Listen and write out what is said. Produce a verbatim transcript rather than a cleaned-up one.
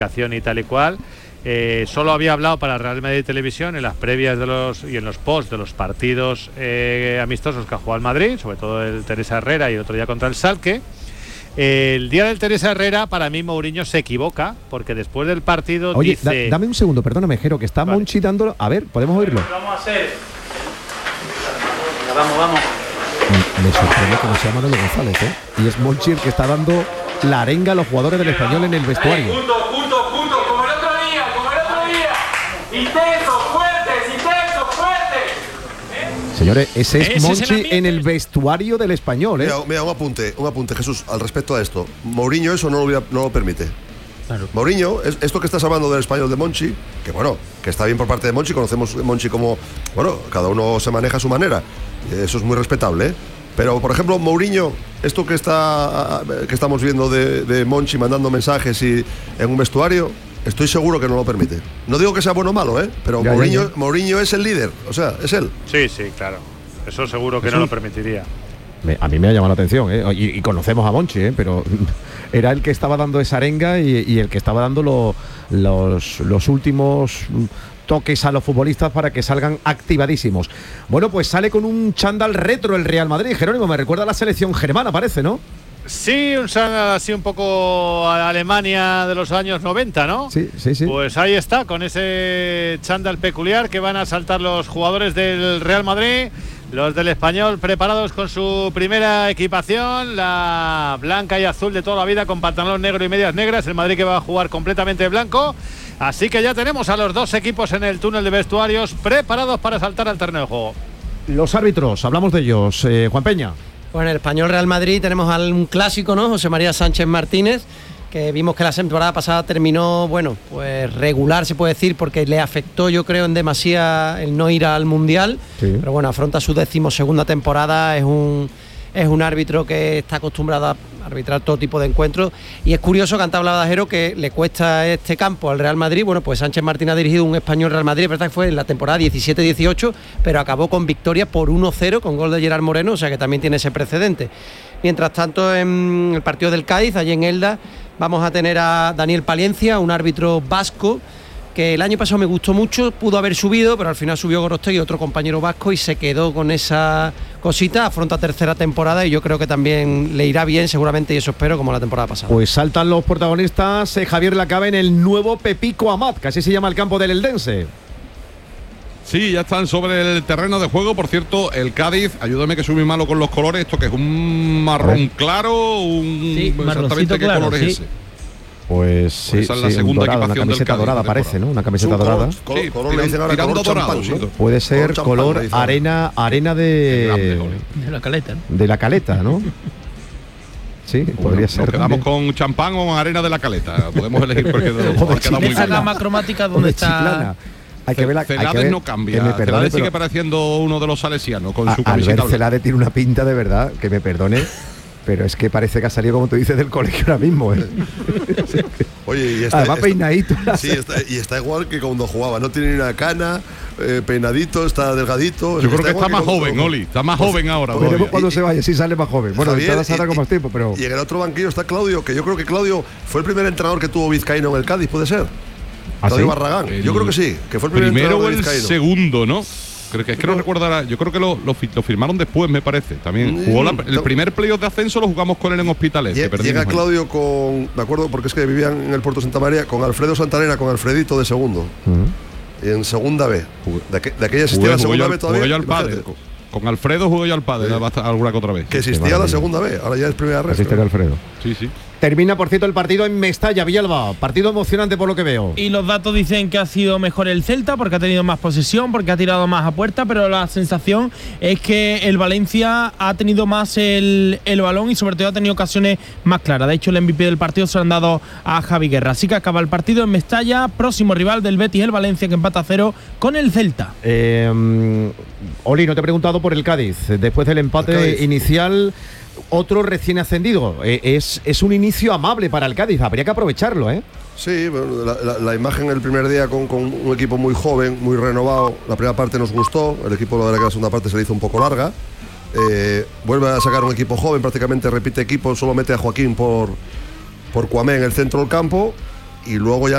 y tal y cual. Eh, solo había hablado para Real Madrid Televisión en las previas de los y en los posts de los partidos eh, amistosos que ha jugado el Madrid, sobre todo el Teresa Herrera y el otro día contra el Schalke. Eh, el día del Teresa Herrera, para mí Mourinho se equivoca, porque después del partido Oye, dice... da, dame un segundo, perdóname, Jero, que está vale. Monchi dándolo... A ver, ¿podemos oírlo? Vamos a hacer... Vamos, vamos. Me, me sorprende que no sea Manolo González, ¿eh? Y es Monchi el que está dando la arenga a los jugadores del Español en el vestuario. Hey, juntos, juntos, juntos, como el otro día, como el otro día. Intenso, fuertes, intenso, fuertes. ¿Eh? Señores, ese es ese Monchi es el en el vestuario del Español, ¿eh? Mira, mira, un apunte, un apunte, Jesús, al respecto a esto. Mourinho eso no lo, no lo permite. Claro. Mourinho, es, esto que estás hablando del Español de Monchi, que bueno, que está bien por parte de Monchi, conocemos a Monchi como, bueno, cada uno se maneja a su manera, eso es muy respetable, ¿eh? Pero, por ejemplo, Mourinho, esto que está que estamos viendo de, de Monchi mandando mensajes y en un vestuario, estoy seguro que no lo permite. No digo que sea bueno o malo, ¿eh? Pero ya, Mourinho, ya, ya. Mourinho es el líder, o sea, es él. Sí, sí, claro. Eso seguro que ¿Eso? no lo permitiría. Me, a mí me ha llamado la atención, ¿eh? y, y conocemos a Monchi, ¿eh? Pero era el que estaba dando esa arenga y, y el que estaba dando lo, los, los últimos toques a los futbolistas para que salgan activadísimos. Bueno, pues sale con un chándal retro el Real Madrid. Jerónimo, me recuerda a la selección germana, parece, ¿no? Sí, un chándal así un poco a Alemania de los años noventa, ¿no? Sí, sí, sí. Pues ahí está, con ese chándal peculiar que van a saltar los jugadores del Real Madrid. Los del Español preparados con su primera equipación, la blanca y azul de toda la vida, con pantalón negro y medias negras. El Madrid que va a jugar completamente blanco. Así que ya tenemos a los dos equipos en el túnel de vestuarios preparados para saltar al terreno de juego. Los árbitros, hablamos de ellos. Eh, Juan Peña. Pues en el Español Real Madrid tenemos a un clásico, ¿no? José María Sánchez Martínez, que vimos que la temporada pasada terminó, bueno, pues regular se puede decir, porque le afectó, yo creo, en demasía el no ir al Mundial. Sí. Pero bueno, afronta su decimosegunda temporada, es un es un árbitro que está acostumbrado a arbitrar todo tipo de encuentros, y es curioso que antes hablaba de Jero que le cuesta este campo al Real Madrid. Bueno, pues Sánchez Martínez ha dirigido un Español Real Madrid, es verdad que fue en la temporada diecisiete dieciocho, pero acabó con victoria por uno cero con gol de Gerard Moreno, o sea que también tiene ese precedente. Mientras tanto, en el partido del Cádiz, allí en Elda, vamos a tener a Daniel Palencia, un árbitro vasco que el año pasado me gustó mucho, pudo haber subido, pero al final subió Gorostegui, otro compañero vasco, y se quedó con esa cosita. Afronta tercera temporada y yo creo que también le irá bien, seguramente, y eso espero, como la temporada pasada. Pues saltan los protagonistas, eh, Javier Lacabe, en el nuevo Pepico Amat, que así se llama el campo del Eldense. Sí, ya están sobre el terreno de juego. Por cierto, el Cádiz, ayúdame que soy muy malo con los colores, esto que es un marrón claro, un sí, exactamente qué claro, color sí. es ese. Pues sí, pues esa es la sí, segunda dorado, equipación una camiseta del Cádiz, dorada parece, ¿no? Una camiseta color, dorada. Color, sí, color le dicen ahora tirando color dorado, champán, sí. Puede ser color, color champán, arena, arena de de la caleta, ¿no? de la caleta, ¿no? Sí, bueno, podría ser. Nos quedamos también con champán o arena de la caleta. Podemos elegir porque nos queda muy Esa bien. gama cromática donde está. Chiclana. Hay que ver la Celades hay que ver, no cambia. que me perdone, Celades sigue pero pareciendo uno de los salesianos con a, su camiseta Albert blanca. Celades tiene una pinta de verdad, que me perdone, pero es que parece que ha salido, como tú dices, del colegio ahora mismo, ¿eh? Oye, y está, además está, peinadito. Sí, está, y está igual que cuando jugaba, no tiene ni una cana, eh, peinadito, está delgadito. Yo creo que está que más cuando, joven, Oli, está más pues, joven ahora. pues, Veremos cuando y, se vaya, si sale más joven. Bueno, Javier, ahorita ahora con más tiempo, pero y en el otro banquillo está Claudio, que yo creo que Claudio fue el primer entrenador que tuvo Vizcaíno en el Cádiz, ¿puede ser? ¿Ah, Claudio sí? Barragán, El yo creo que sí, que fue el primer primero o entrenador de el Vizcaíno. segundo, ¿no? Creo que es que no recuerdo, yo creo que lo, lo, lo firmaron después, me parece. También jugó la, el primer playoff de ascenso, lo jugamos con él en Hospitalet. Llega, llega Claudio con, me acuerdo, porque es que vivían en el Puerto Santa María, con Alfredo Santarena, con Alfredito de segundo. Uh-huh. Y en segunda B. De, aqu de aquella existía jugué, la segunda B todavía. Jugué yo al padre. Con, con Alfredo jugué yo al padre, sí. Alguna que otra vez. Que existía la segunda B, ahora ya es primera red. Existe Alfredo. Sí, sí. Termina, por cierto, el partido en Mestalla, Villalba. Partido emocionante por lo que veo. Y los datos dicen que ha sido mejor el Celta porque ha tenido más posesión, porque ha tirado más a puerta, pero la sensación es que el Valencia ha tenido más el, el balón y sobre todo ha tenido ocasiones más claras. De hecho, el M V P del partido se lo han dado a Javi Guerra. Así que acaba el partido en Mestalla, próximo rival del Betis, el Valencia, que empata a cero con el Celta. Eh, Oli, no te he preguntado por el Cádiz. Después del empate Cádiz. inicial, otro recién ascendido. Eh, es, es un inicio amable para el Cádiz, habría que aprovecharlo, ¿eh? Sí, la, la, la imagen el primer día con, con un equipo muy joven, muy renovado. La primera parte nos gustó, el equipo, la verdad que la segunda parte se le hizo un poco larga. Eh, vuelve a sacar un equipo joven, prácticamente repite equipo, solo mete a Joaquín por, por Cuamé en el centro del campo y luego ya